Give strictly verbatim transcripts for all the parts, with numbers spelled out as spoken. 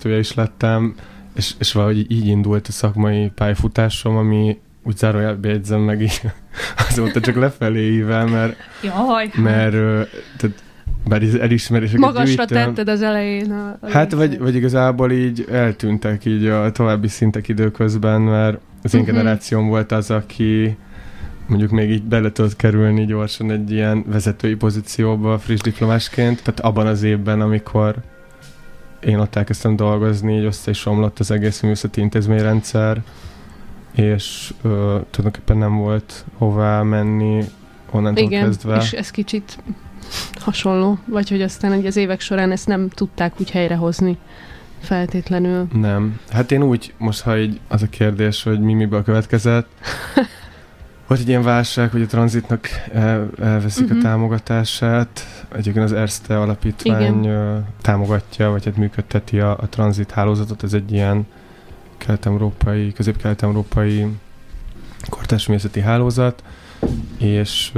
vezetője is lettem, és, és valahogy így indult a szakmai pályafutásom, ami úgy zárójelbe jegyzem meg így azóta csak lefelé ível, mert, Jaj, mert tehát, bár elismeréseket magasra gyűjtöm. tetted az elején. A, a Hát, vagy, vagy igazából így eltűntek így a további szintek időközben, mert az én uh-huh. generációm volt az, aki mondjuk még így bele tudott kerülni gyorsan egy ilyen vezetői pozícióba friss diplomásként. Tehát abban az évben, amikor én ott elkezdtem dolgozni, így össze is omlott az egész művészeti intézményrendszer, és ö, tulajdonképpen nem volt hová menni onnantól igen, kezdve. És ez kicsit hasonló, vagy hogy aztán hogy az évek során ezt nem tudták úgy helyrehozni feltétlenül. Nem. Hát én úgy, most ha így az a kérdés, hogy mi miből következett, volt egy ilyen válság, hogy a tranzitnak el, elveszik uh-huh. a támogatását. Egyébként az Erste alapítvány igen. támogatja, vagy hát működteti a, a tranzit hálózatot. Ez egy ilyen kelet-európai, közép-kelet-európai kortárs művészeti hálózat, és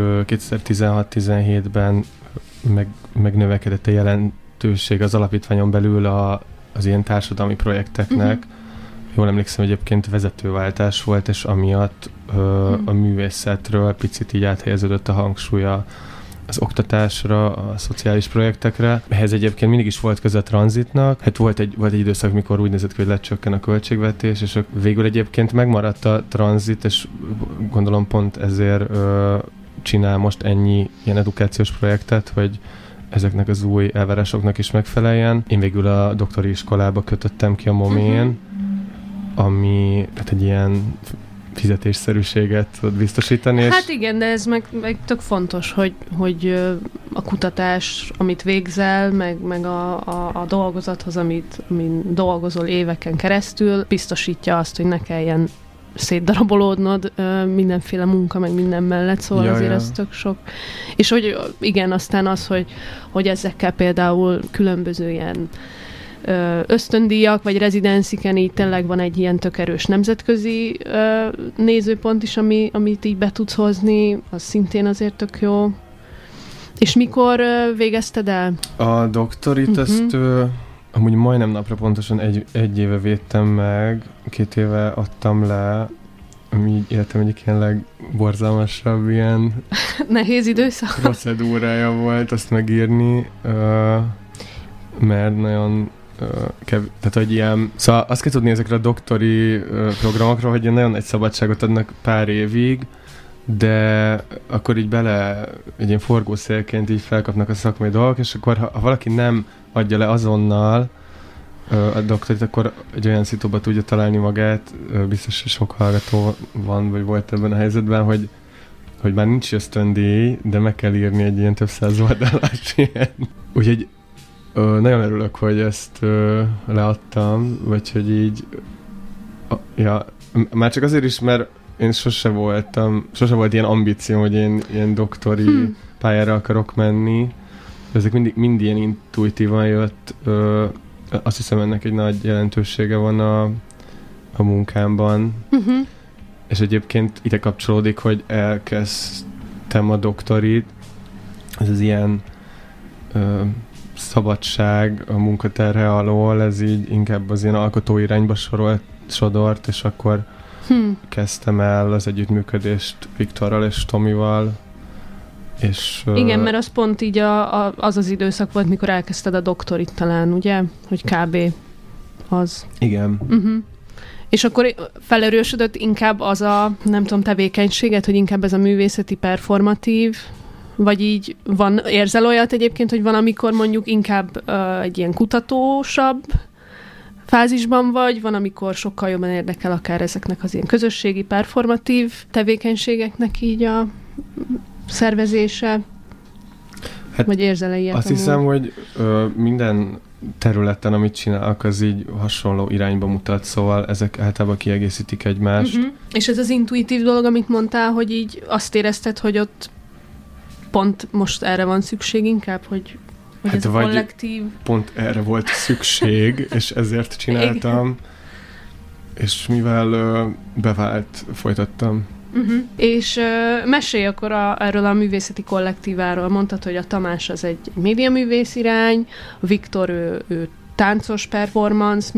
kétezer-tizenhat-tizenhétben meg, megnövekedett a jelentőség az alapítványon belül a, az ilyen társadalmi projekteknek. Uh-huh. Jól emlékszem, egyébként vezetőváltás volt, és amiatt ö, uh-huh. a művészetről picit így áthelyeződött a hangsúlya az oktatásra, a szociális projektekre. Ehhez egyébként mindig is volt köze a tranzitnak. Hát volt egy, volt egy időszak, mikor úgy nézett ki, hogy lecsökken a költségvetés, és végül egyébként megmaradt a tranzit, és gondolom pont ezért ö, csinál most ennyi ilyen edukációs projektet, hogy ezeknek az új elvárásoknak is megfeleljen. Én végül a doktori iskolába kötöttem ki a momén, uh-huh. ami hát egy ilyen fizetésszerűséget tud biztosítani. És... Hát igen, de ez meg, meg tök fontos, hogy, hogy a kutatás, amit végzel, meg, meg a, a, a dolgozathoz, amit, amit dolgozol éveken keresztül, biztosítja azt, hogy ne kelljen szétdarabolódnod mindenféle munka, meg minden mellett, szóval ja, azért ja. ez tök sok. És hogy igen, aztán az, hogy, hogy ezekkel például különböző ilyen ösztöndíjak, vagy rezidenciken így tényleg van egy ilyen tök erős nemzetközi ö, nézőpont is, ami, amit így be tudsz hozni, az szintén azért tök jó. És mikor ö, végezted el? A doktorit uh-huh. ezt ö, amúgy majdnem napra pontosan egy, egy éve védtem meg, két éve adtam le, ami így életem egyik ilyen legborzalmasabb ilyen nehéz időszak. Procedúrája volt azt megírni, ö, mert nagyon Kev, tehát, hogy ilyen, szóval azt kell tudni ezekre a doktori uh, programokról, hogy nagyon egy szabadságot adnak pár évig, de akkor így bele egy ilyen forgószélként így felkapnak a szakmai dolgok, és akkor ha, ha valaki nem adja le azonnal uh, a doktorit, akkor egy olyan szitóba tudja találni magát, uh, biztos, hogy sok hallgató van, vagy volt ebben a helyzetben, hogy, hogy már nincs ösztöndíj, de meg kell írni egy ilyen több száz oldalás ilyen. Úgyhogy Ö, nagyon örülök, hogy ezt ö, leadtam, vagy hogy így a, ja, már csak azért is, mert én sose voltam, sose volt ilyen ambícióm, hogy én ilyen doktori hmm. pályára akarok menni. Ezek mindig, mind ilyen intuitívan jött. Ö, azt hiszem, ennek egy nagy jelentősége van a, a munkámban. Uh-huh. És egyébként ide kapcsolódik, hogy elkezdtem a doktorit. Ez az ilyen ö, szabadság a munkaterhe alól, ez így inkább az ilyen alkotó irányba sorolt, sodort, és akkor hmm. kezdtem el az együttműködést Viktorral és Tomival. És, igen, uh, mert az pont így a, a, az az időszak volt, mikor elkezdted a doktorit talán, ugye? Hogy kb. Az. Igen. Uh-huh. És akkor felerősödött inkább az a, nem tudom, tevékenységet, hogy inkább ez a művészeti performatív, vagy így van, érzel olyat egyébként, hogy van, amikor mondjuk inkább uh, egy ilyen kutatósabb fázisban vagy, van, amikor sokkal jobban érdekel akár ezeknek az ilyen közösségi, performatív tevékenységeknek így a szervezése, hát vagy érzel-e ilyet? Azt amúgy? Hiszem, hogy ö, minden területen, amit csinálok, az így hasonló irányba mutat, szóval ezek általában kiegészítik egymást. Uh-huh. És ez az intuitív dolog, amit mondtál, hogy így azt érezted, hogy ott pont most erre van szükség inkább, hogy, hogy hát ez a kollektív... pont erre volt szükség, és ezért csináltam, igen. És mivel ö, bevált, folytattam. Uh-huh. És ö, mesélj akkor a, erről a művészeti kollektíváról. Mondtad, hogy a Tamás az egy médiaművész irány, Viktor ő, ő táncos performance